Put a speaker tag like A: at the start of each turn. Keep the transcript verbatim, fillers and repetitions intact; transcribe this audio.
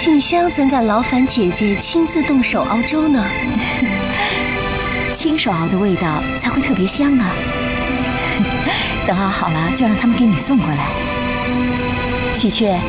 A: 锦香怎敢劳烦姐姐亲自动手熬粥呢？
B: 亲手熬的味道才会特别香啊！等熬好了就让他们给你送过来。喜鹊，